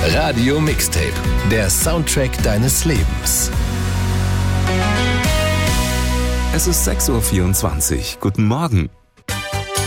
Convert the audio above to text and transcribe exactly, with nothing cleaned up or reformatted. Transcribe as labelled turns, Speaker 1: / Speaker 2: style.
Speaker 1: Radio Mixtape, der Soundtrack deines Lebens.
Speaker 2: Es ist sechs Uhr vierundzwanzig. Guten Morgen.